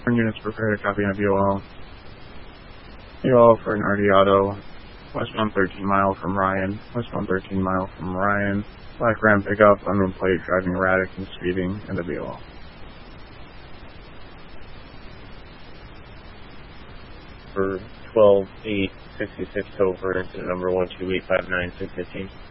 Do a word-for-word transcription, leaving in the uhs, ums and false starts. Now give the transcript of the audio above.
Units prepare to copy on V O L. V O L for an R D Auto, westbound thirteen mile from Ryan, westbound thirteen mile from Ryan, black Ram pickup, unknown plate, driving erratic and speeding, and the V O L. For twelve eight sixty-six over incident number one two eight five nine six fifteen.